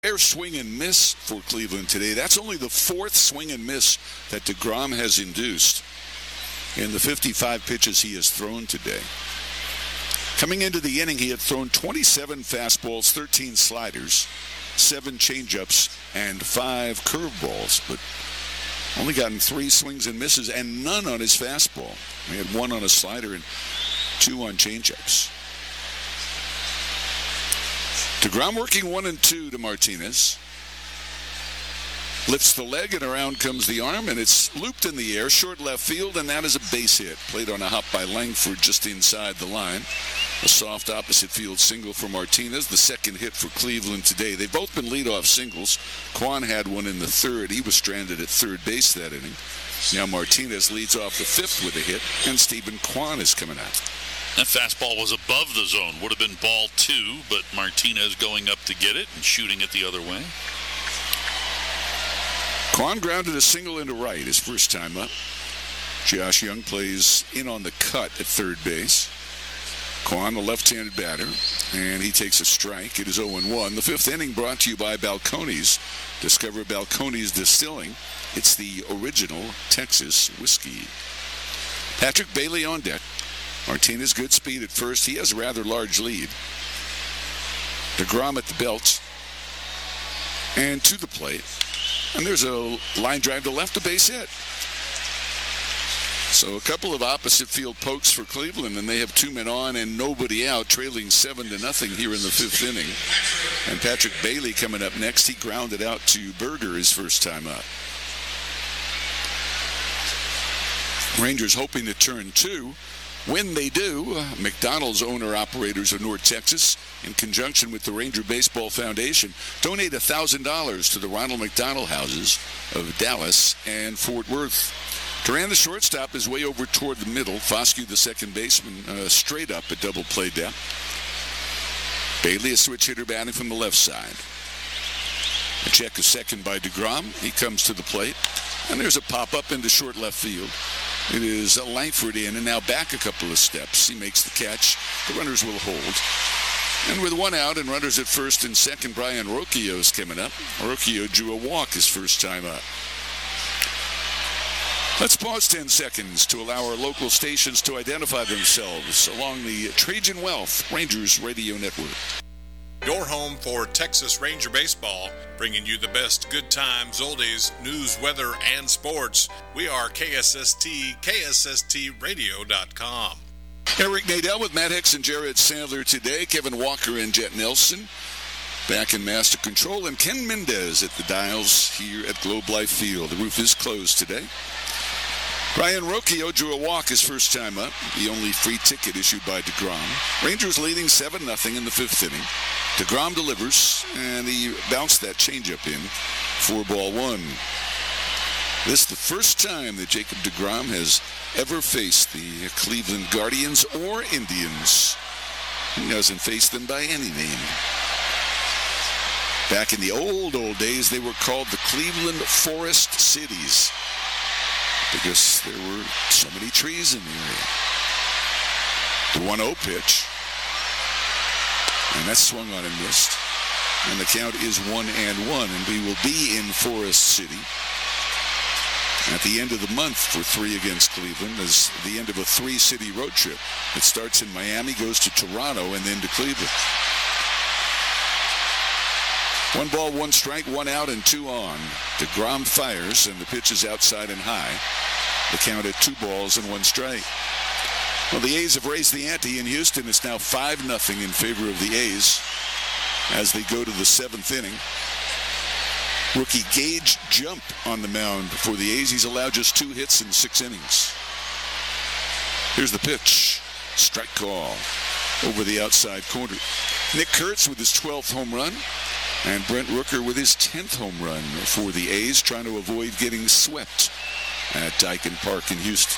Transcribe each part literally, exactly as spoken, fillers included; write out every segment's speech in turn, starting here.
Their swing and miss for Cleveland today. That's only the fourth swing and miss that DeGrom has induced in the fifty-five pitches he has thrown today. Coming into the inning, he had thrown twenty-seven fastballs, thirteen sliders, seven changeups, and five curveballs, but only gotten three swings and misses and none on his fastball. He had one on a slider and two on changeups. DeGrom working one and two to Martinez. Lifts the leg and around comes the arm, and it's looped in the air, short left field, and that is a base hit. Played on a hop by Langford just inside the line. A soft opposite field single for Martinez, the second hit for Cleveland today. They've both been leadoff singles. Kwan had one in the third. He was stranded at third base that inning. Now Martinez leads off the fifth with a hit, and Stephen Kwan is coming out. That fastball was above the zone. Would have been ball two, but Martinez going up to get it and shooting it the other way. Kwan grounded a single into right his first time up. Josh Young plays in on the cut at third base. Kwan, the left-handed batter, and he takes a strike. It is oh and one. The fifth inning brought to you by Balcones. Discover Balcones Distilling. It's the original Texas whiskey. Patrick Bailey on deck. Martinez good speed at first. He has a rather large lead. DeGrom at the belt and to the plate. And there's a line drive to left, a base hit. So a couple of opposite field pokes for Cleveland, and they have two men on and nobody out, trailing seven to nothing here in the fifth inning. And Patrick Bailey coming up next. He grounded out to Berger his first time up. Rangers hoping to turn two. When they do, McDonald's owner-operators of North Texas, in conjunction with the Ranger Baseball Foundation, donate one thousand dollars to the Ronald McDonald Houses of Dallas and Fort Worth. Duran, the shortstop, is way over toward the middle. Foscue, the second baseman, uh, straight up at double play depth. Bailey, a switch hitter, batting from the left side. A check of second by DeGrom. He comes to the plate, and there's a pop-up into short left field. It is a Langford in, and now back a couple of steps. He makes the catch. The runners will hold. And with one out and runners at first and second, Brian Rocchio is coming up. Rocchio drew a walk his first time up. Let's pause ten seconds to allow our local stations to identify themselves along the Trajan Wealth Rangers Radio Network. Your home for Texas Ranger Baseball, bringing you the best good times, oldies, news, weather, and sports. We are K S S T, K S S T radio dot com. Eric Nadel with Matt Hicks and Jared Sandler today. Kevin Walker and Jet Nelson back in master control. And Ken Mendez at the dials here at Globe Life Field. The roof is closed today. Brian Rocchio drew a walk his first time up, the only free ticket issued by DeGrom. Rangers leading seven nothing in the fifth inning. DeGrom delivers, and he bounced that changeup in for ball one. This is the first time that Jacob DeGrom has ever faced the Cleveland Guardians or Indians. He doesn't face them by any name. Back in the old, old days, they were called the Cleveland Forest Cities, because there were so many trees in the area. The one oh pitch. And that's swung on and missed. And the count is one and one. And we will be in Forest City at the end of the month for three against Cleveland, as the end of a three-city road trip. It starts in Miami, goes to Toronto, and then to Cleveland. One ball, one strike, one out, and two on. DeGrom fires, and the pitch is outside and high. The count at two balls and one strike. Well, the A's have raised the ante in Houston. It's now five nothing in favor of the A's as they go to the seventh inning. Rookie Gage Jump on the mound for the A's. He's allowed just two hits in six innings. Here's the pitch. Strike call over the outside corner. Nick Kurtz with his twelfth home run. And Brent Rooker with his tenth home run for the A's, trying to avoid getting swept at Daikin Park in Houston.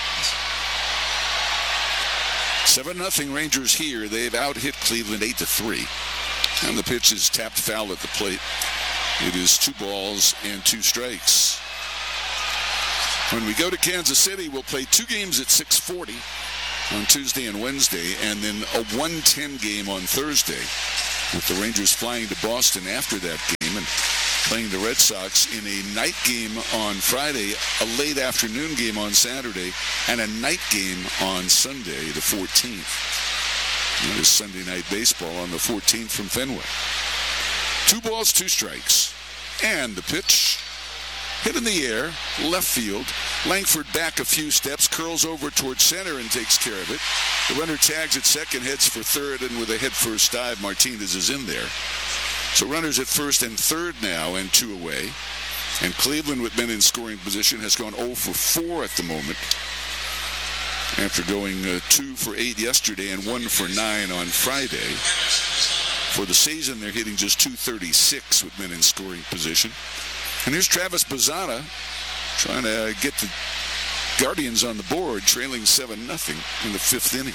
seven nothing Rangers here. They've out-hit Cleveland eight to three. And the pitch is tapped foul at the plate. It is two balls and two strikes. When we go to Kansas City, we'll play two games at six forty on Tuesday and Wednesday, and then a one ten game on Thursday. with the Rangers flying to Boston after that game and playing the Red Sox in a night game on Friday, a late afternoon game on Saturday, and a night game on Sunday, the fourteenth. It is Sunday Night Baseball on the fourteenth from Fenway. Two balls, two strikes. And the pitch, hit in the air, left field. Langford back a few steps, curls over towards center and takes care of it. The runner tags at second, heads for third, and with a head-first dive, Martinez is in there. So runners at first and third now, and two away. And Cleveland, with men in scoring position, has gone oh for four at the moment, after going uh, two for eight yesterday and one for nine on Friday. For the season, they're hitting just two thirty-six with men in scoring position. And here's Travis Bazzana trying to get the Guardians on the board, trailing seven nothing in the fifth inning.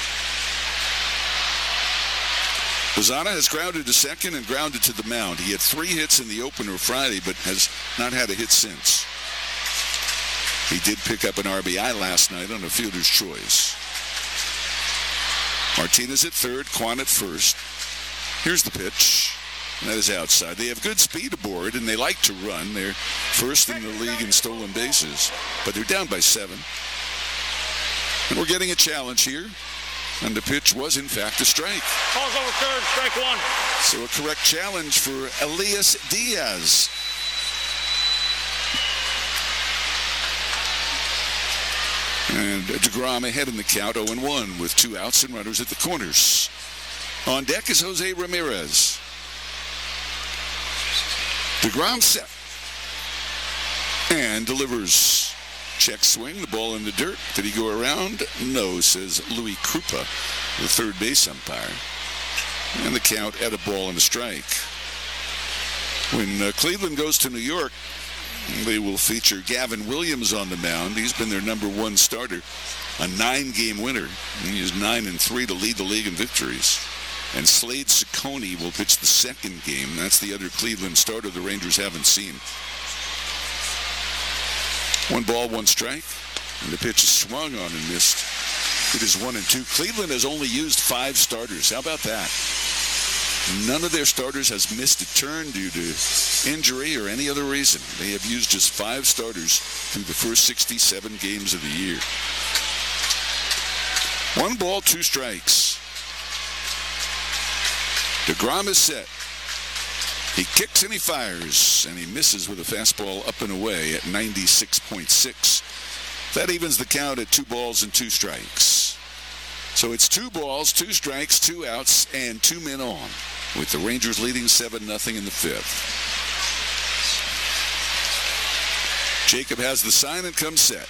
Bazzana has grounded to second and grounded to the mound. He had three hits in the opener Friday, but has not had a hit since. He did pick up an R B I last night on a fielder's choice. Martinez at third, Kwan at first. Here's the pitch. And that is outside. They have good speed aboard, and they like to run. They're first in the league in stolen bases, but they're down by seven. And we're getting a challenge here. And the pitch was, in fact, a strike. Calls over third, strike one. So a correct challenge for Elias Diaz. And DeGrom ahead in the count, oh and one, with two outs and runners at the corners. On deck is Jose Ramirez. DeGrom set. And delivers. Check swing, the ball in the dirt. Did he go around? No, says Louis Krupa, the third base umpire. And the count at a ball and a strike. When uh, Cleveland goes to New York, they will feature Gavin Williams on the mound. He's been their number one starter, a nine-game winner. And he is nine and three to lead the league in victories. And Slade Ciccone will pitch the second game. That's the other Cleveland starter the Rangers haven't seen. One ball, one strike, and the pitch is swung on and missed. It is one and two. Cleveland has only used five starters. How about that? None of their starters has missed a turn due to injury or any other reason. They have used just five starters through the first sixty-seven games of the year. One ball, two strikes. DeGrom is set. He kicks and he fires, and he misses with a fastball up and away at ninety-six point six. That evens the count at two balls and two strikes. So it's two balls, two strikes, two outs, and two men on, with the Rangers leading seven nothing in the fifth. Jacob has the sign and comes set.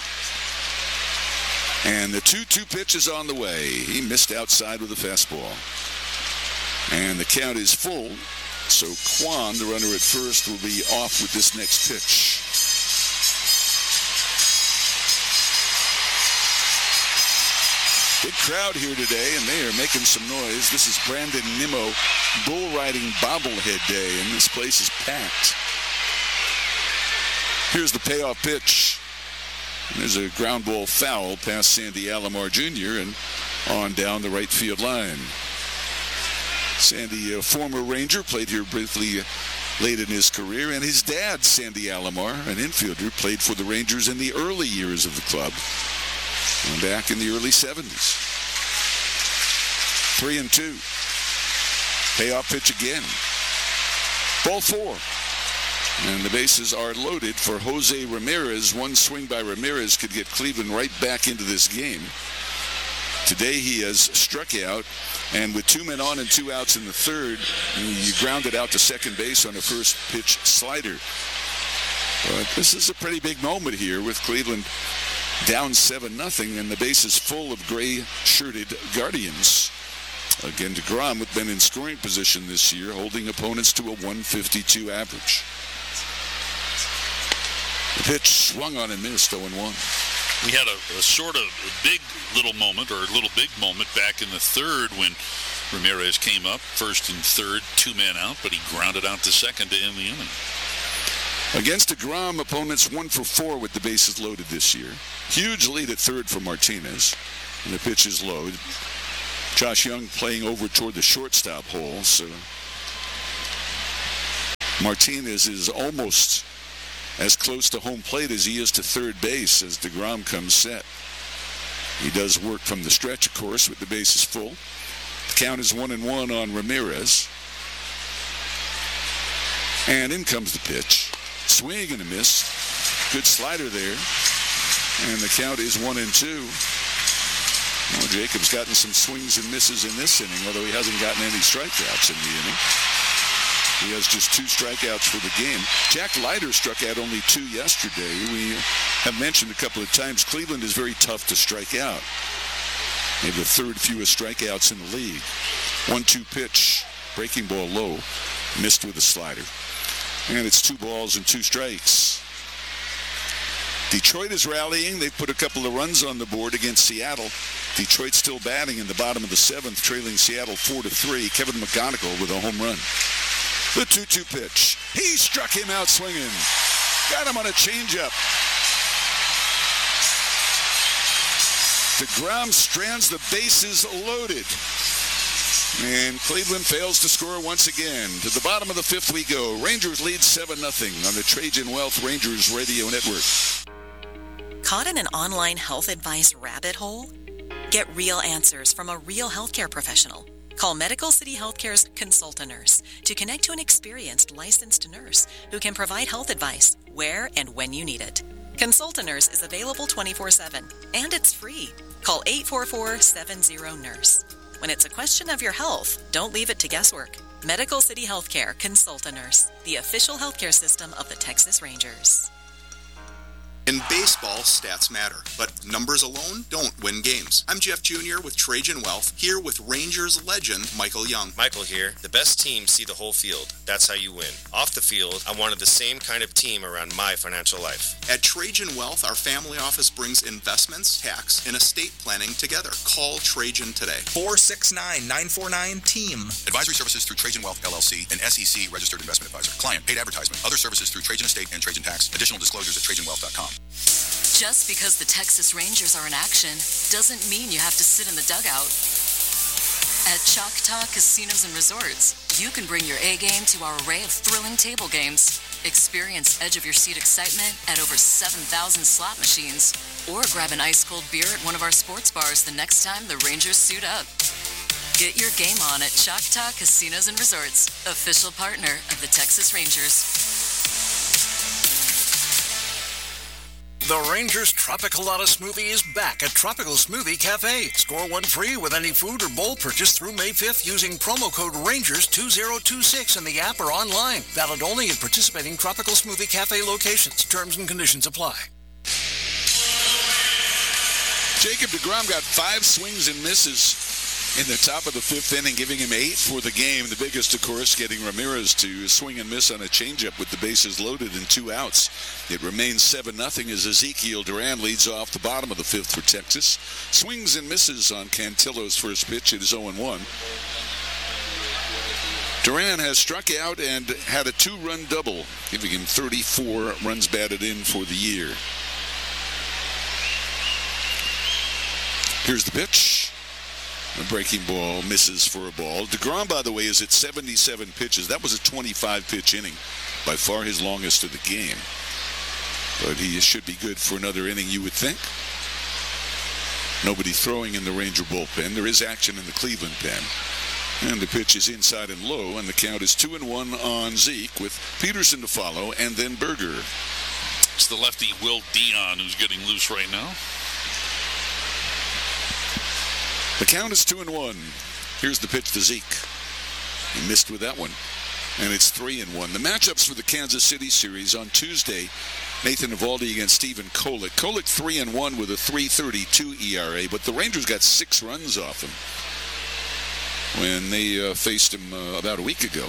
And the two two pitch is on the way. He missed outside with a fastball. And the count is full. So Kwan, the runner at first, will be off with this next pitch. Big crowd here today, and they are making some noise. This is Brandon Nimmo bull riding bobblehead day, and this place is packed. Here's the payoff pitch. And there's a ground ball foul past Sandy Alomar Junior and on down the right field line. Sandy, a former Ranger, played here briefly late in his career, and his dad, Sandy Alomar, an infielder, played for the Rangers in the early years of the club, and back in the early seventies. Three and two. Payoff pitch again. Ball four. And the bases are loaded for Jose Ramirez. One swing by Ramirez could get Cleveland right back into this game. Today he has struck out, and with two men on and two outs in the third, you grounded out to second base on a first pitch slider. But this is a pretty big moment here with Cleveland down seven nothing, and the base is full of gray-shirted Guardians. Again, DeGrom with been in scoring position this year, holding opponents to a one fifty-two average. The pitch swung on and missed, oh and one. We had a, a sort of a big little moment, or a little big moment back in the third when Ramirez came up, first and third, two men out, but he grounded out to second to end the inning. Against DeGrom, opponents one for four with the bases loaded this year. Huge lead at third for Martinez, and the pitch is low. Josh Young playing over toward the shortstop hole. So Martinez is almost as close to home plate as he is to third base as DeGrom comes set. He does work from the stretch, of course, with the bases full. The count is one and one on Ramirez. And in comes the pitch. Swing and a miss. Good slider there. And the count is one and two. Well, Jacob's gotten some swings and misses in this inning, although he hasn't gotten any strikeouts in the inning. He has just two strikeouts for the game. Jack Leiter struck out only two yesterday. We have mentioned a couple of times Cleveland is very tough to strike out. They have the third fewest strikeouts in the league. one two pitch, breaking ball low, missed with a slider. And it's two balls and two strikes. Detroit is rallying. They've put a couple of runs on the board against Seattle. Detroit still batting in the bottom of the seventh, trailing Seattle four to three. Kevin McGonigal with a home run. The two two pitch. He struck him out swinging. Got him on a changeup. DeGrom strands the bases loaded. And Cleveland fails to score once again. To the bottom of the fifth we go. Rangers lead seven nothing on the Trajan Wealth Rangers Radio Network. Caught in an online health advice rabbit hole? Get real answers from a real healthcare professional. Call Medical City Healthcare's Consult a Nurse to connect to an experienced licensed nurse who can provide health advice where and when you need it. Consult a Nurse is available twenty-four seven, and it's free. Call eight four four, seven zero, nurse. When it's a question of your health, don't leave it to guesswork. Medical City Healthcare Consult a Nurse, the official healthcare system of the Texas Rangers. In baseball, stats matter, but numbers alone don't win games. I'm Jeff Junior with Trajan Wealth, here with Rangers legend Michael Young. Michael here. The best teams see the whole field. That's how you win. Off the field, I wanted the same kind of team around my financial life. At Trajan Wealth, our family office brings investments, tax, and estate planning together. Call Trajan today. four six nine, nine four nine, team. Advisory services through Trajan Wealth, L L C, an S E C registered investment advisor. Client paid advertisement. Other services through Trajan Estate and Trajan Tax. Additional disclosures at trajan wealth dot com. Just because the Texas Rangers are in action doesn't mean you have to sit in the dugout. At Choctaw Casinos and Resorts, you can bring your A game to our array of thrilling table games. Experience edge-of-your-seat excitement at over seven thousand slot machines, or grab an ice-cold beer at one of our sports bars the next time the Rangers suit up. Get your game on at Choctaw Casinos and Resorts, official partner of the Texas Rangers. The Rangers Tropicalata Smoothie is back at Tropical Smoothie Cafe. Score one free with any food or bowl purchase through May fifth using promo code Rangers two thousand twenty-six in the app or online. Valid only at participating Tropical Smoothie Cafe locations. Terms and conditions apply. Jacob DeGrom got five swings and misses in the top of the fifth inning, giving him eight for the game. The biggest, of course, getting Ramirez to swing and miss on a changeup with the bases loaded and two outs. It remains seven nothing as Ezekiel Duran leads off the bottom of the fifth for Texas. Swings and misses on Cantillo's first pitch. It is oh and one. Duran has struck out and had a two-run double, giving him thirty-four runs batted in for the year. Here's the pitch. A breaking ball misses for a ball. DeGrom, by the way, is at seventy-seven pitches. That was a twenty-five pitch inning, by far his longest of the game. But he should be good for another inning, you would think. Nobody throwing in the Ranger bullpen. There is action in the Cleveland pen. And the pitch is inside and low, and the count is two and one on Zeke with Peterson to follow, and then Berger. It's the lefty Will Dion who's getting loose right now. The count is two and one. Here's the pitch to Zeke. He missed with that one. And it's three and one. The matchups for the Kansas City series on Tuesday, Nathan Eovaldi against Stephen Kolek. Kolek three and one with a three thirty-two E R A, but the Rangers got six runs off him when they uh, faced him uh, about a week ago.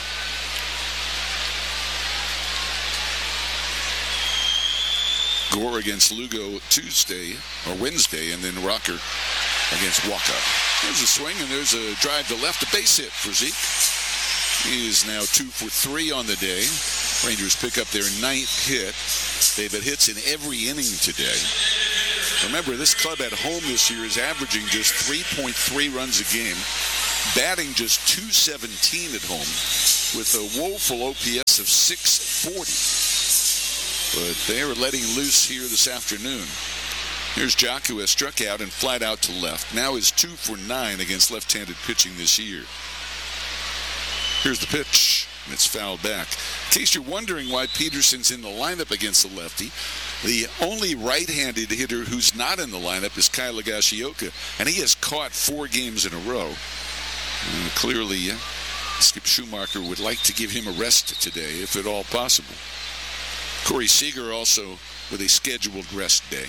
Gore against Lugo Tuesday or Wednesday, and then Rocker against Walker. There's a swing, and there's a drive to left, a base hit for Zeke. He is now two for three on the day. Rangers pick up their ninth hit. They've had hits in every inning today. Remember, this club at home this year is averaging just three point three runs a game, batting just two seventeen at home, with a woeful O P S of six forty. But they are letting loose here this afternoon. Here's Jock, who has struck out and flat out to left. Now is two for nine against left-handed pitching this year. Here's the pitch, and it's fouled back. In case you're wondering why Peterson's in the lineup against the lefty, the only right-handed hitter who's not in the lineup is Kyle Higashioka, and he has caught four games in a row. And clearly, uh, Skip Schumacher would like to give him a rest today, if at all possible. Corey Seager also with a scheduled rest day.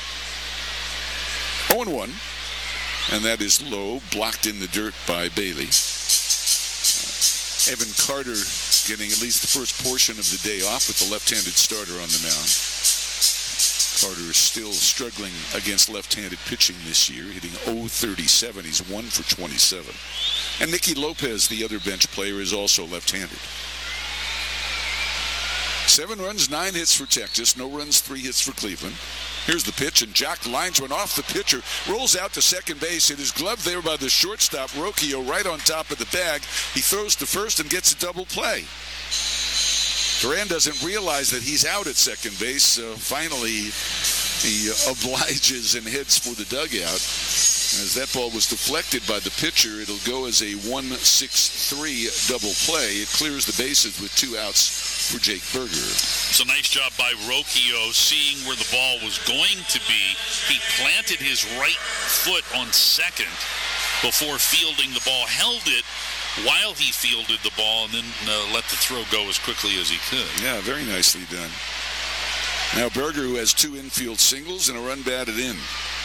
oh and one, and that is low, blocked in the dirt by Bailey. Uh, Evan Carter getting at least the first portion of the day off with the left-handed starter on the mound. Carter is still struggling against left-handed pitching this year, hitting oh thirty-seven. He's one for twenty-seven. And Nicky Lopez, the other bench player, is also left-handed. Seven runs, nine hits for Texas. No runs, three hits for Cleveland. Here's the pitch, and Jock lines one off the pitcher, rolls out to second base. It is gloved there by the shortstop, Rocchio, right on top of the bag. He throws to first and gets a double play. Duran doesn't realize that he's out at second base. Uh, finally, he uh, obliges and heads for the dugout. As that ball was deflected by the pitcher, it'll go as a one six three double play. It clears the bases with two outs for Jake Burger. It's a nice job by Rocchio seeing where the ball was going to be. He planted his right foot on second before fielding the ball, held it while he fielded the ball, and then uh, let the throw go as quickly as he could. Yeah, very nicely done. Now Burger, who has two infield singles and a run batted in.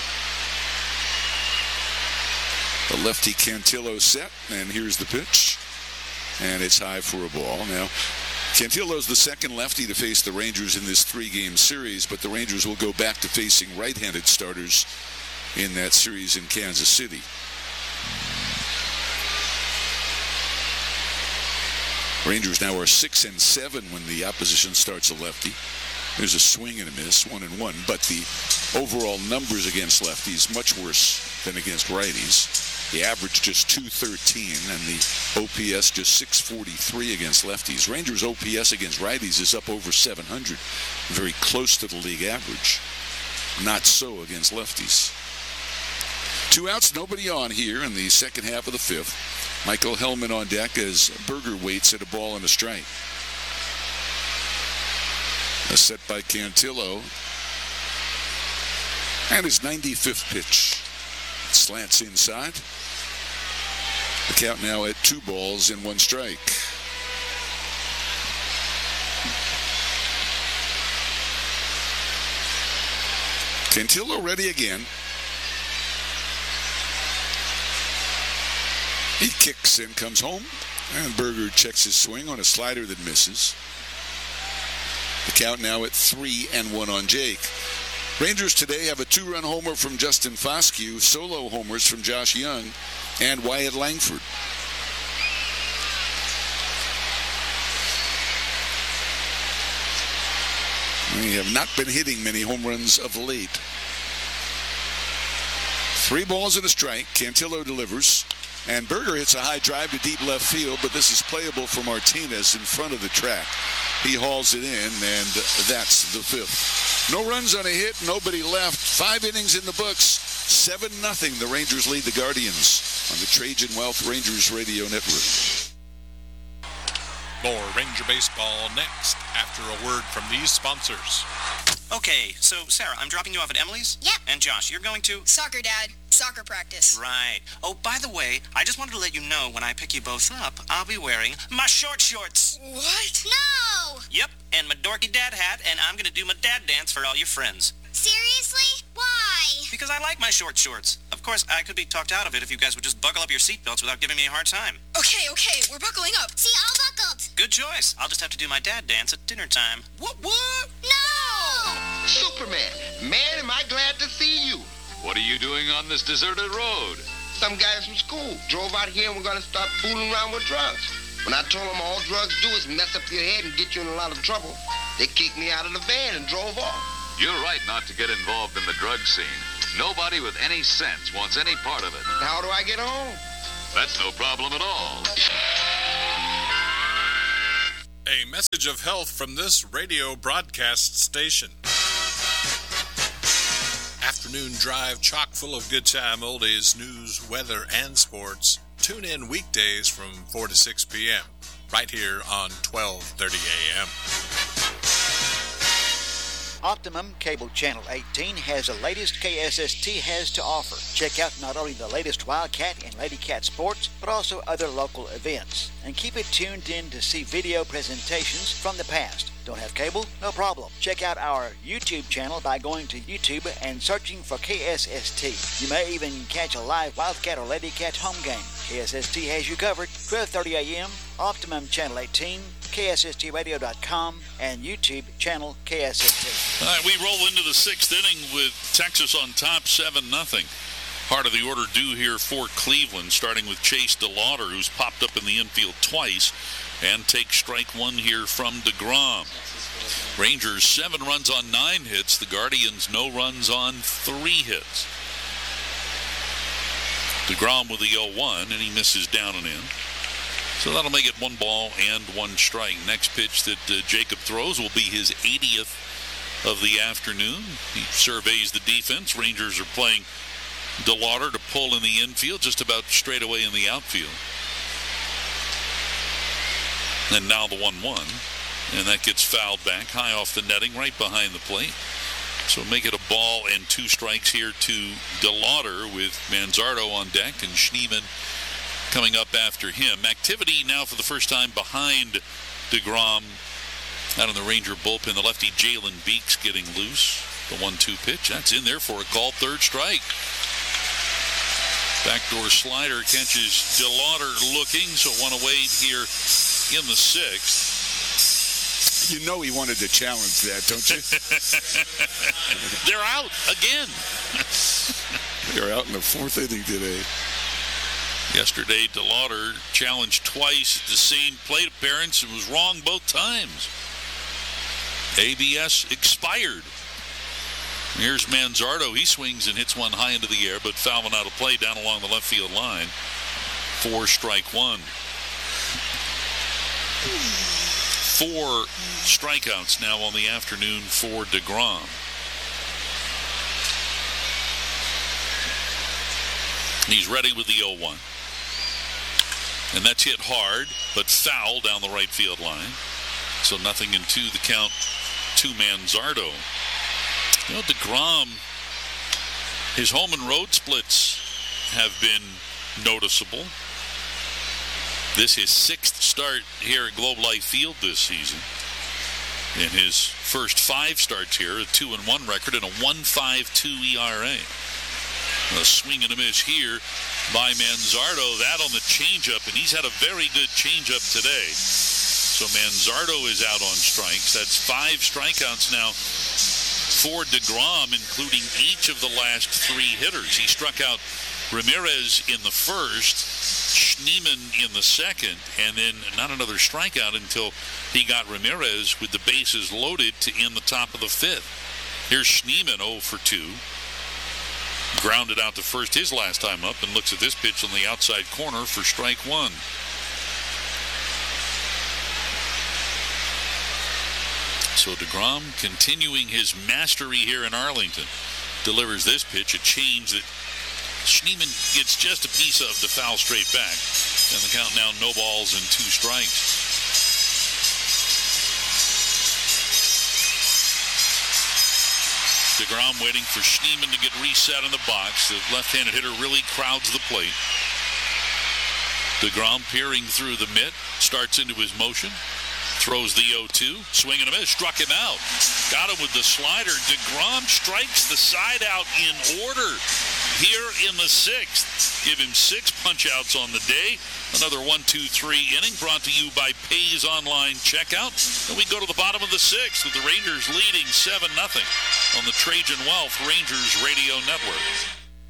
The lefty Cantillo set, and here's the pitch. And it's high for a ball. Now, Cantillo's the second lefty to face the Rangers in this three-game series, but the Rangers will go back to facing right-handed starters in that series in Kansas City. Rangers now are six and seven when the opposition starts a lefty. There's a swing and a miss, one and one, but the overall numbers against lefties much worse than against righties. The average just two thirteen, and the O P S just six forty-three against lefties. Rangers' O P S against righties is up over seven hundred, very close to the league average. Not so against lefties. Two outs, nobody on here in the second half of the fifth. Michael Hellman on deck as Burger waits at a ball and a strike. A set by Cantillo. And his ninety-fifth pitch. It slants inside. The count now at two balls and one strike. Cantillo ready again. He kicks and comes home. And Burger checks his swing on a slider that misses. The count now at three and one on Jake. Rangers today have a two-run homer from Justin Foscue, solo homers from Josh Young, and Wyatt Langford. We have not been hitting many home runs of late. Three balls and a strike. Cantillo delivers. And Burger hits a high drive to deep left field, but this is playable for Martinez in front of the track. He hauls it in, and that's the fifth. No runs on a hit, nobody left. Five innings in the books. seven nothing. The Rangers lead the Guardians on the Trajan Wealth Rangers Radio Network. More Ranger Baseball next after a word from these sponsors. Okay, so Sarah, I'm dropping you off at Emily's? Yep. And Josh, you're going to? Soccer, Dad. Soccer practice. Right. Oh, by the way, I just wanted to let you know when I pick you both up, I'll be wearing my short shorts. What? No! Yep, and my dorky dad hat, and I'm going to do my dad dance for all your friends. Seriously? Why? Because I like my short shorts. Of course, I could be talked out of it if you guys would just buckle up your seatbelts without giving me a hard time. Okay, okay, we're buckling up. See, all buckled. Good choice. I'll just have to do my dad dance at dinner time. What, what? No! Superman, man, am I glad to see you. What are you doing on this deserted road? Some guys from school drove out here and we're going to start fooling around with drugs. When I told them all drugs do is mess up your head and get you in a lot of trouble, they kicked me out of the van and drove off. You're right not to get involved in the drug scene. Nobody with any sense wants any part of it. How do I get home? That's no problem at all. A message of health from this radio broadcast station. Afternoon drive chock full of good time oldies, news, weather, and sports. Tune in weekdays from four to six p.m. right here on twelve thirty a.m. Optimum Cable Channel eighteen has the latest K S S T has to offer. Check out not only the latest Wildcat and Lady Cat sports, but also other local events. And keep it tuned in to see video presentations from the past. Don't have cable? No problem. Check out our YouTube channel by going to YouTube and searching for K S S T. You may even catch a live Wildcat or Lady Cat home game. K S S T has you covered. twelve thirty a.m., Optimum Channel eighteen, K S S T radio dot com, and YouTube channel K S S T. All right, we roll into the sixth inning with Texas on top seven nothing. Part of the order due here for Cleveland, starting with Chase DeLauder, who's popped up in the infield twice, and takes strike one here from DeGrom. Rangers seven runs on nine hits. The Guardians no runs on three hits. DeGrom with the oh one, and he misses down and in. So that'll make it one ball and one strike. Next pitch that uh, Jacob throws will be his eightieth of the afternoon. He surveys the defense. Rangers are playing DeLauder to pull in the infield, just about straight away in the outfield. And now the one one. And that gets fouled back high off the netting right behind the plate. So make it a ball and two strikes here to DeLauder with Manzardo on deck and Schneemann coming up after him. Activity now for the first time behind DeGrom out in the Ranger bullpen. The lefty Jalen Beeks getting loose. The one two pitch. That's in there for a called third strike. Backdoor slider catches DeLauder looking, so one away here in the sixth. You know he wanted to challenge that, don't you? They're out again. They're out in the fourth inning today. Yesterday, DeLauder challenged twice at the same plate appearance and was wrong both times. A B S expired. Here's Manzardo. He swings and hits one high into the air, but fouling out of play down along the left field line. Four strike one. Four strikeouts now on the afternoon for DeGrom. He's ready with the oh one. And that's hit hard, but foul down the right field line. So nothing in two, the count to Manzardo. You know, DeGrom, his home and road splits have been noticeable. This is his sixth start here at Globe Life Field this season. In his first five starts here, a two and one record and a one point five two E R A. A swing and a miss here by Manzardo. That on the changeup, and he's had a very good changeup today. So Manzardo is out on strikes. That's five strikeouts now for DeGrom, including each of the last three hitters. He struck out Ramirez in the first, Schneemann in the second, and then not another strikeout until he got Ramirez with the bases loaded to end the top of the fifth. Here's Schneemann oh for two. Grounded out to first his last time up, and looks at this pitch on the outside corner for strike one. So DeGrom continuing his mastery here in Arlington. Delivers this pitch, a change that Schneemann gets just a piece of to foul straight back. And the count now no balls and two strikes. DeGrom waiting for Schneemann to get reset in the box. The left-handed hitter really crowds the plate. DeGrom peering through the mitt, starts into his motion, throws the oh two, swing and a miss, struck him out. Got him with the slider. DeGrom strikes the side out in order here in the sixth. Give him six punch-outs on the day. Another one two three inning brought to you by Pays Online Checkout. And we go to the bottom of the sixth with the Rangers leading seven nothing on the Trajan Wealth Rangers Radio Network.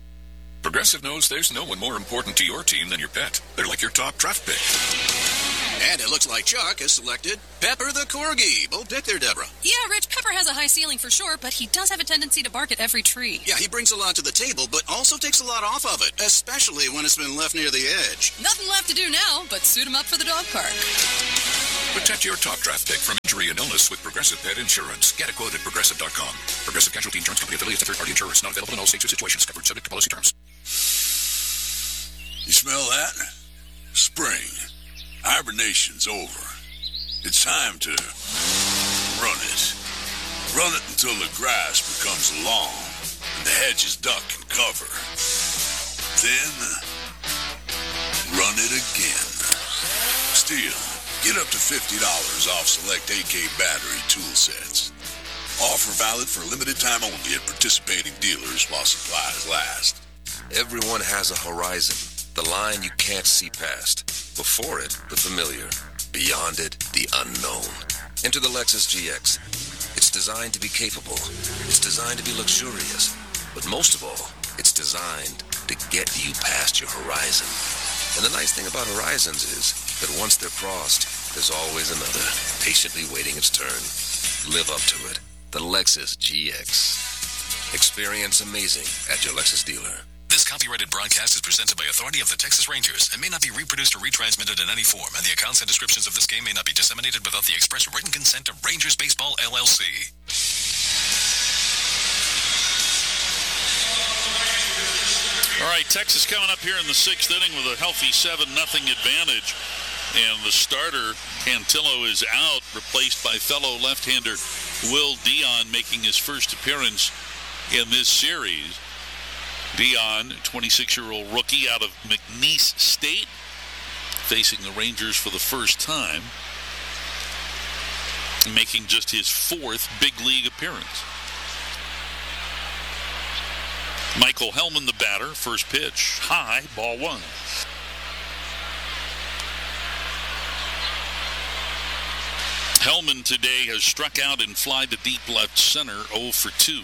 Progressive knows there's no one more important to your team than your pet. They're like your top draft pick. And it looks like Chuck has selected Pepper the Corgi. Bold pick there, Deborah. Yeah, Rich, Pepper has a high ceiling for sure, but he does have a tendency to bark at every tree. Yeah, he brings a lot to the table, but also takes a lot off of it, especially when it's been left near the edge. Nothing left to do now, but suit him up for the dog park. Protect your top draft pick from injury and illness with Progressive Pet Insurance. Get a quote at progressive dot com. Progressive Casualty Insurance Company affiliates and third-party insurance. Not available in all states or situations. Covered subject to policy terms. You smell that? Spring. Hibernation's over. It's time to run it. Run it until the grass becomes long and the hedges duck and cover. Then, run it again. Still, get up to fifty dollars off select A K battery tool sets. Offer valid for a limited time only at participating dealers while supplies last. Everyone has a horizon, the line you can't see past. Before it, the familiar. Beyond it, the unknown. Enter the Lexus G X. It's designed to be capable. It's designed to be luxurious. But most of all, it's designed to get you past your horizon. And the nice thing about horizons is that once they're crossed, there's always another, patiently waiting its turn. Live up to it. The Lexus G X. Experience amazing at your Lexus dealer. This copyrighted broadcast is presented by authority of the Texas Rangers and may not be reproduced or retransmitted in any form, and the accounts and descriptions of this game may not be disseminated without the express written consent of Rangers Baseball, L L C. All right, Texas coming up here in the sixth inning with a healthy seven nothing advantage. And the starter, Cantillo, is out, replaced by fellow left-hander Will Dion, making his first appearance in this series. Dion, twenty-six-year-old rookie out of McNeese State, facing the Rangers for the first time, making just his fourth big league appearance. Michael Hellman, the batter, first pitch, high, ball one. Hellman today has struck out and fly to deep left center, oh for two.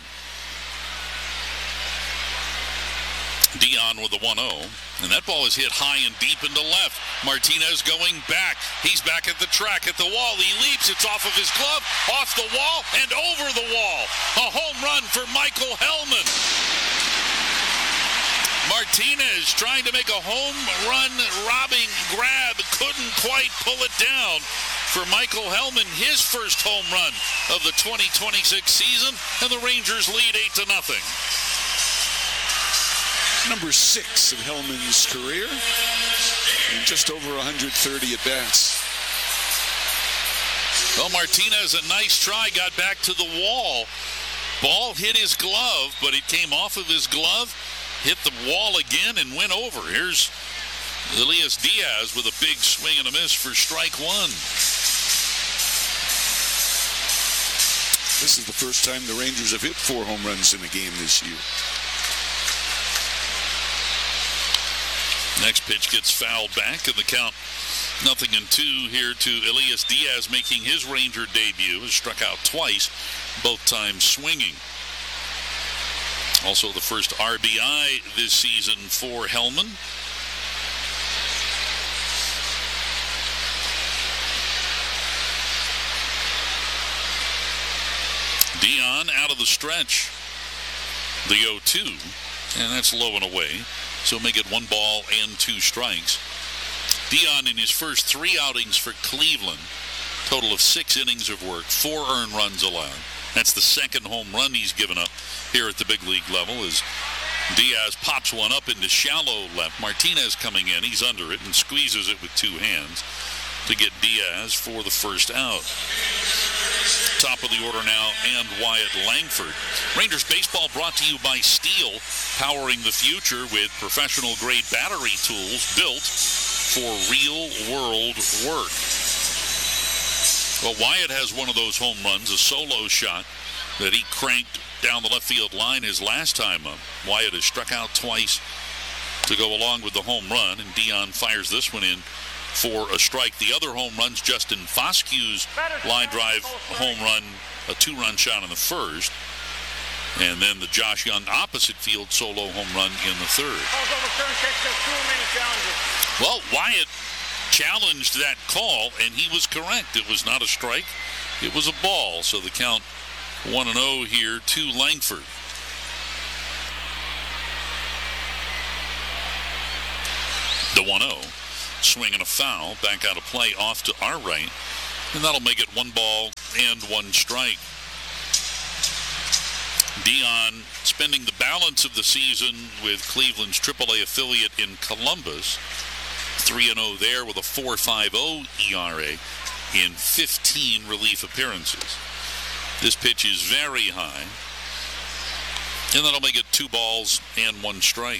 Dion with a one oh, and that ball is hit high and deep into left. Martinez going back. He's back at the track, at the wall. He leaps. It's off of his glove, off the wall, and over the wall. A home run for Michael Hellman. Martinez trying to make a home run robbing grab, couldn't quite pull it down for Michael Hellman, his first home run of the twenty twenty-six season, and the Rangers lead eight to nothing. Number six of Hellman's career, and just over one hundred thirty at-bats. Well, Martinez, a nice try, got back to the wall. Ball hit his glove, but it came off of his glove, hit the wall again, and went over. Here's Elias Diaz with a big swing and a miss for strike one. This is the first time the Rangers have hit four home runs in a game this year. Next pitch gets fouled back, and the count nothing and two here to Elias Diaz, making his Ranger debut. Has struck out twice, both times swinging. Also the first R B I this season for Hellman. Dion out of the stretch. The oh two, and that's low and away. So make it one ball and two strikes. Dion in his first three outings for Cleveland, total of six innings of work, four earned runs allowed. That's the second home run he's given up here at the big league level as Diaz pops one up into shallow left. Martinez coming in, he's under it and squeezes it with two hands to get Diaz for the first out. Top of the order now, and Wyatt Langford. Rangers baseball brought to you by Steel, powering the future with professional-grade battery tools built for real-world work. Well, Wyatt has one of those home runs, a solo shot that he cranked down the left field line his last time up. Wyatt has struck out twice to go along with the home run, and Dion fires this one in for a strike. The other home runs, Justin Foskew's line drive home run, a two-run shot in the first, and then the Josh Young opposite field solo home run in the third. Well, Wyatt challenged that call, and he was correct. It was not a strike. It was a ball. So the count one and oh here to Langford. The one oh. Swing and a foul. Back out of play off to our right. And that'll make it one ball and one strike. Dion spending the balance of the season with Cleveland's triple A affiliate in Columbus. three and oh there with a four point five oh E R A in fifteen relief appearances. This pitch is very high. And that'll make it two balls and one strike.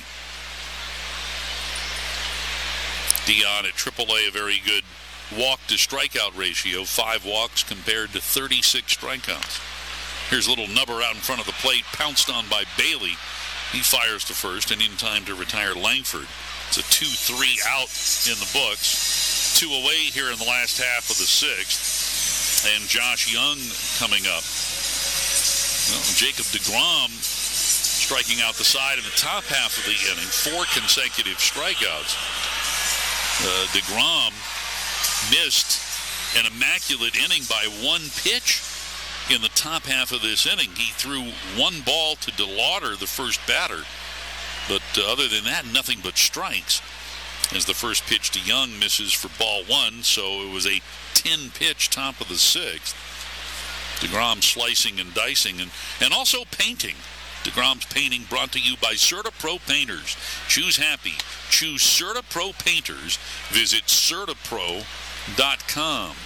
Dion at triple A, a very good walk to strikeout ratio. Five walks compared to thirty-six strikeouts. Here's a little nubber out in front of the plate, pounced on by Bailey. He fires to first and in time to retire Langford. It's a two three out in the books. Two away here in the last half of the sixth. And Josh Young coming up. Well, Jacob deGrom striking out the side in the top half of the inning. Four consecutive strikeouts. Uh, deGrom missed an immaculate inning by one pitch in the top half of this inning. He threw one ball to DeLauder, the first batter. But uh, other than that, nothing but strikes. As the first pitch to Young misses for ball one, so it was a ten-pitch top of the sixth. DeGrom slicing and dicing and, and also painting. DeGrom's painting brought to you by CertaPro Painters. Choose happy. Choose CertaPro Painters. Visit Certapro dot com.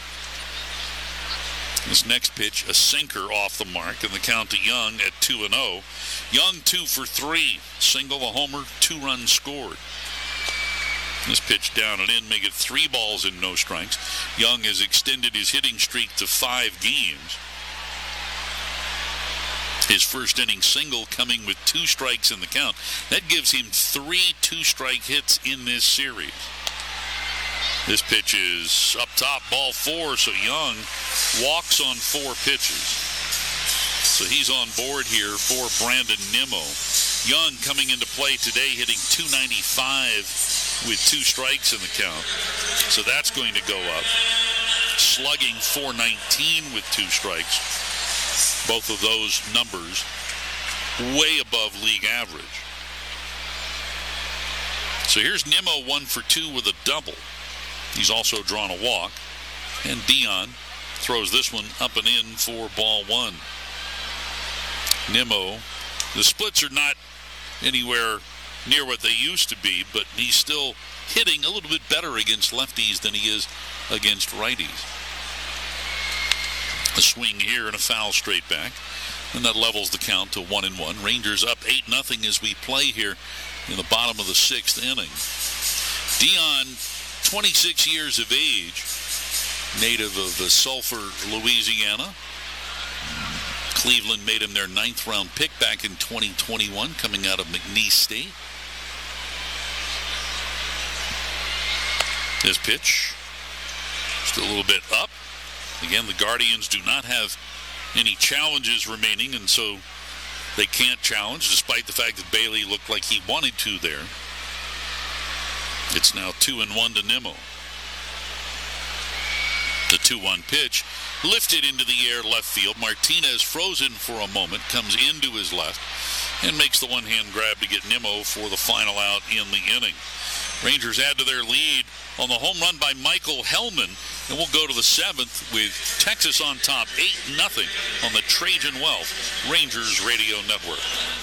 This next pitch, a sinker off the mark, and the count to Young at two and oh. Young two for three. Single, a homer, two runs scored. This pitch down and in, make it three balls and no strikes. Young has extended his hitting streak to five games. His first inning single coming with two strikes in the count. That gives him three two-strike hits in this series. This pitch is up top, ball four, so Young walks on four pitches. So he's on board here for Brandon Nimmo. Young coming into play today hitting two ninety-five with two strikes in the count. So that's going to go up. Slugging four nineteen with two strikes. Both of those numbers way above league average. So here's Nimmo one for two with a double. He's also drawn a walk. And Dion throws this one up and in for ball one. Nimmo, the splits are not anywhere near what they used to be, but he's still hitting a little bit better against lefties than he is against righties. A swing here and a foul straight back. And that levels the count to one and one. Rangers up eight nothing as we play here in the bottom of the sixth inning. Dion, twenty-six years of age, native of Sulphur, Louisiana. Cleveland made him their ninth round pick back in twenty twenty-one, coming out of McNeese State. This pitch, just a little bit up. Again, the Guardians do not have any challenges remaining, and so they can't challenge, despite the fact that Bailey looked like he wanted to there. It's now two and one to Nimmo. The two one pitch lifted into the air left field. Martinez frozen for a moment, comes into his left, and makes the one-hand grab to get Nimmo for the final out in the inning. Rangers add to their lead on the home run by Michael Hellman, and we'll go to the seventh with Texas on top, eight nothing on the Trajan Wealth Rangers Radio Network.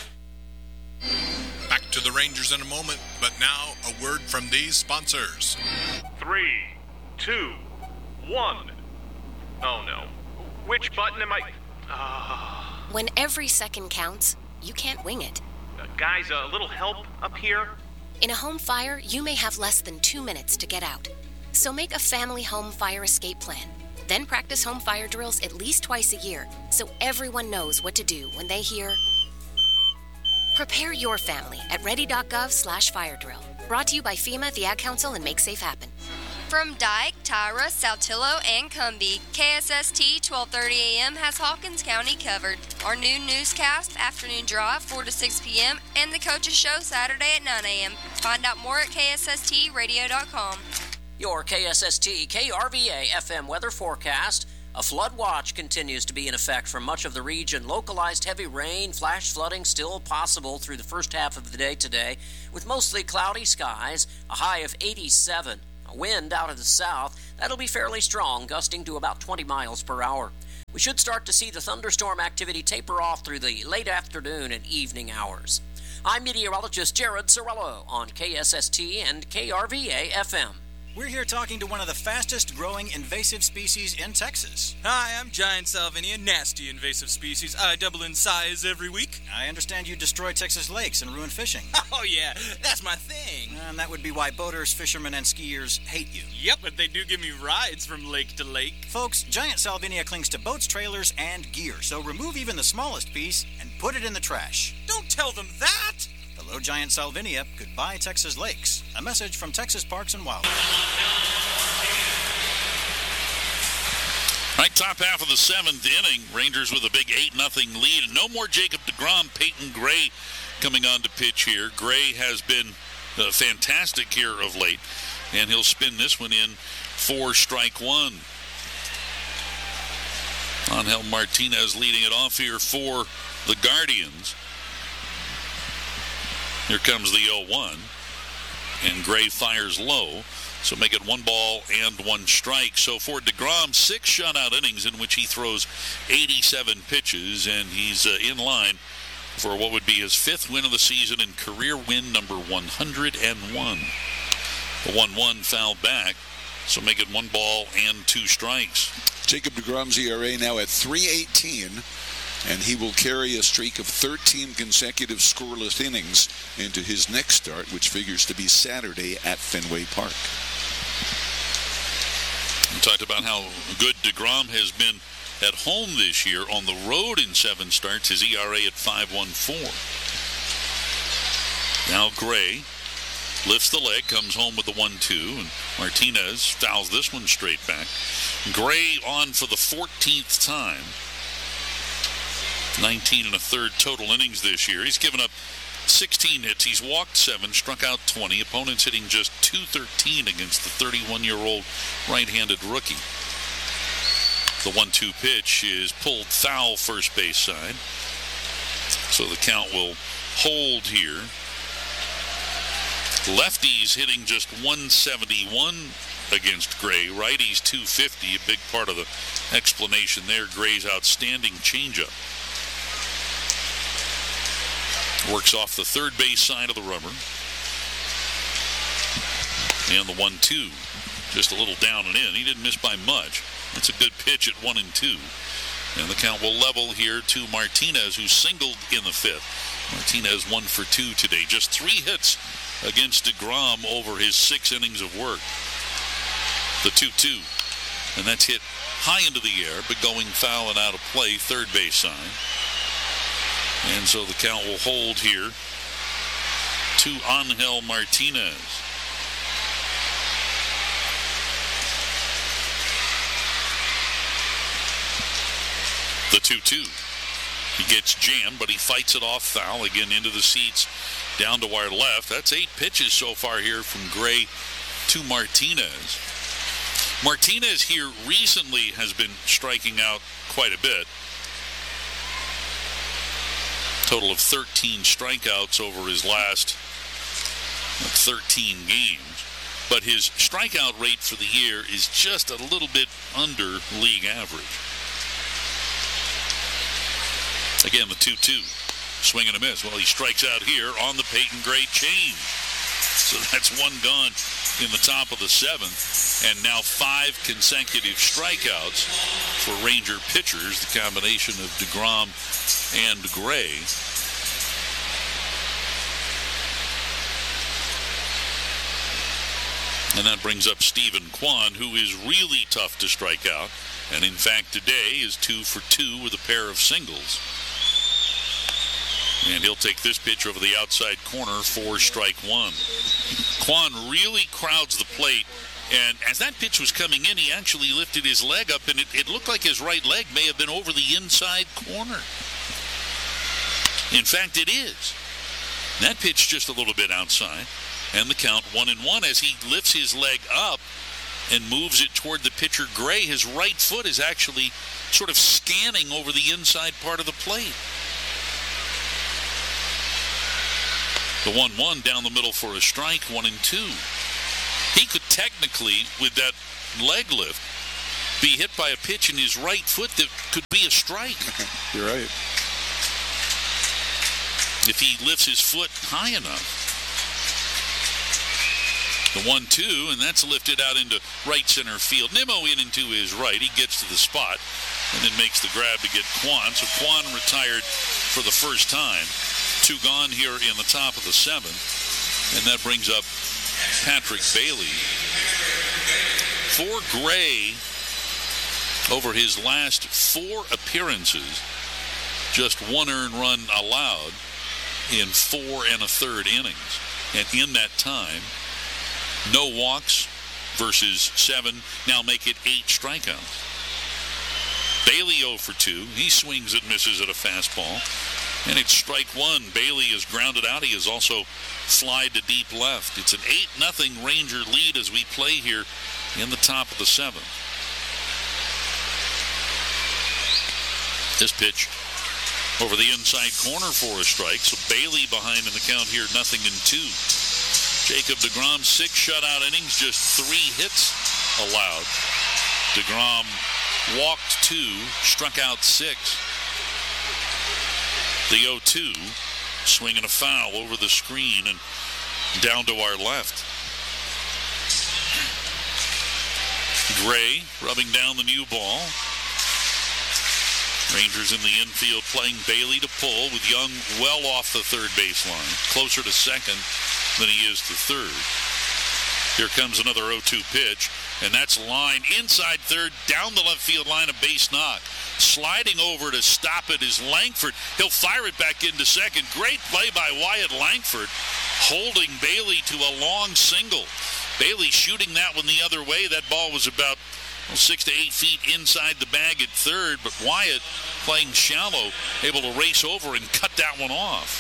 Back to the Rangers in a moment, but now a word from these sponsors. Three, two, one. Oh no. Which button am I... Uh... When every second counts, you can't wing it. Uh, guys, a little help up here? In a home fire, you may have less than two minutes to get out. So make a family home fire escape plan. Then practice home fire drills at least twice a year so everyone knows what to do when they hear... Prepare your family at ready.gov slash fire drill. Brought to you by FEMA, the Ad Council, and Make Safe Happen. From Dyke, Tyra, Saltillo, and Cumbie, K S S T twelve thirty a.m. has Hawkins County covered. Our new newscast, Afternoon Drive, four to six p.m., and the Coaches Show Saturday at nine a.m. Find out more at K S S T radio dot com. Your K S S T K R V A F M weather forecast. A flood watch continues to be in effect for much of the region. Localized heavy rain, flash flooding still possible through the first half of the day today, with mostly cloudy skies, a high of eighty-seven. A wind out of the south, that'll be fairly strong, gusting to about twenty miles per hour. We should start to see the thunderstorm activity taper off through the late afternoon and evening hours. I'm meteorologist Jared Sorello on K S S T and K R V A F M. We're here talking to one of the fastest growing invasive species in Texas. Hi, I'm Giant Salvinia, nasty invasive species. I double in size every week. I understand you destroy Texas lakes and ruin fishing. Oh yeah, that's my thing. And that would be why boaters, fishermen, and skiers hate you. Yep, but they do give me rides from lake to lake. Folks, Giant Salvinia clings to boats, trailers, and gear, so remove even the smallest piece and put it in the trash. Don't tell them that! Hello, Giant Salvinia. Goodbye, Texas lakes. A message from Texas Parks and Wildlife. All right, top half of the seventh inning. Rangers with a big eight nothing lead. And no more Jacob deGrom. Peyton Gray coming on to pitch here. Gray has been uh, fantastic here of late. And he'll spin this one in for strike one. Angel Martinez leading it off here for the Guardians. Here comes the oh one, and Gray fires low, so make it one ball and one strike. So for deGrom, six shutout innings in which he throws eighty-seven pitches, and he's uh, in line for what would be his fifth win of the season and career win number one hundred one. The one one fouled back, so make it one ball and two strikes. Jacob deGrom's E R A now at three eighteen. And he will carry a streak of thirteen consecutive scoreless innings into his next start, which figures to be Saturday at Fenway Park. We talked about how good deGrom has been at home this year. On the road in seven starts, his E R A at five point one four. Now Gray lifts the leg, comes home with the one two, and Martinez fouls this one straight back. Gray on for the fourteenth time. nineteen and a third total innings this year. He's given up sixteen hits. He's walked seven, struck out twenty. Opponents hitting just two thirteen against the thirty-one-year-old right-handed rookie. The one two pitch is pulled foul first base side. So the count will hold here. Lefties hitting just one seventy-one against Gray. Righties two fifty. A big part of the explanation there. Gray's outstanding changeup. Works off the third base side of the rubber. And the one two. Just a little down and in. He didn't miss by much. It's a good pitch at one and two. And the count will level here to Martinez, who singled in the fifth. Martinez one for two today. Just three hits against deGrom over his six innings of work. The two two. And that's hit high into the air, but going foul and out of play, third base side. And so the count will hold here to Angel Martinez. The two two. He gets jammed, but he fights it off foul again into the seats down to our left. That's eight pitches so far here from Gray to Martinez. Martinez here recently has been striking out quite a bit. Total of thirteen strikeouts over his last thirteen games. But his strikeout rate for the year is just a little bit under league average. Again, the two two. Swing and a miss. Well, he strikes out here on the Peyton Gray change. So that's one gone in the top of the seventh. And now five consecutive strikeouts for Ranger pitchers. The combination of deGrom and Gray. And that brings up Stephen Kwan, who is really tough to strike out. And in fact, today is two for two with a pair of singles. And he'll take this pitch over the outside corner for strike one. Kwan really crowds the plate. And as that pitch was coming in, he actually lifted his leg up, and it, it looked like his right leg may have been over the inside corner. In fact, it is. That pitch just a little bit outside. And the count one and one as he lifts his leg up and moves it toward the pitcher, Gray. His right foot is actually sort of scanning over the inside part of the plate. The one one down the middle for a strike, one and two. He could technically, with that leg lift, be hit by a pitch in his right foot that could be a strike. You're right. If he lifts his foot high enough. The one two, and that's lifted out into right center field. Nimmo in into his right. He gets to the spot and then makes the grab to get Kwan. So Kwan retired for the first time. Two gone here in the top of the seventh. And that brings up Patrick Bailey. For Gray, over his last four appearances, just one earned run allowed in four and a third innings. And in that time, no walks versus seven, now make it eight strikeouts. Bailey oh for two. He swings and misses at a fastball. And it's strike one. Bailey is grounded out. He is also flied to deep left. It's an eight nothing Ranger lead as we play here in the top of the seventh. This pitch over the inside corner for a strike. So Bailey behind in the count here, nothing in two. Jacob deGrom, six shutout innings, just three hits allowed. deGrom walked two, struck out six. The oh two, swinging a foul over the screen and down to our left. Gray rubbing down the new ball. Rangers in the infield playing Bailey to pull with Young well off the third baseline, closer to second than he is to third. Here comes another oh two pitch, and that's line inside third, down the left field line, a base knock. Sliding over to stop it is Langford. He'll fire it back into second. Great play by Wyatt Langford, holding Bailey to a long single. Bailey shooting that one the other way. That ball was about well, six to eight feet inside the bag at third, but Wyatt, playing shallow, able to race over and cut that one off.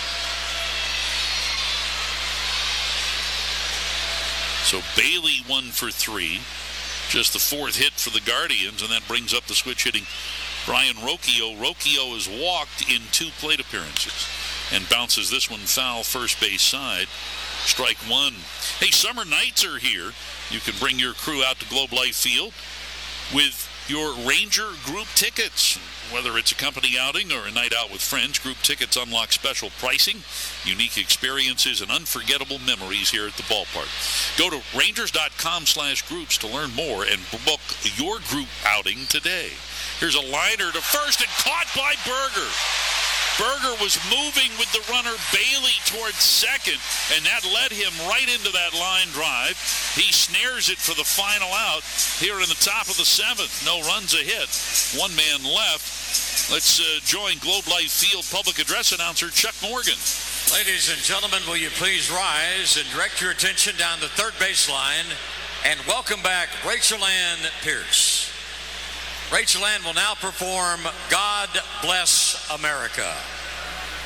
So Bailey one for three. Just the fourth hit for the Guardians, and that brings up the switch hitting Brian Rocchio. Rocchio has walked in two plate appearances and bounces this one foul first base side. Strike one. Hey, summer nights are here. You can bring your crew out to Globe Life Field with your Ranger group tickets. Whether it's a company outing or a night out with friends, group tickets unlock special pricing, unique experiences, and unforgettable memories here at the ballpark. Go to rangers.com slash groups to learn more and book your group outing today. Here's a liner to first and caught by Berger. Berger was moving with the runner Bailey towards second, and that led him right into that line drive. He snares it for the final out here in the top of the seventh. No runs a hit. One man left. Let's uh, join Globe Life Field public address announcer Chuck Morgan. Ladies and gentlemen, will you please rise and direct your attention down the third baseline and welcome back Rachel Ann Pierce. Rachel Ann will now perform God Bless America.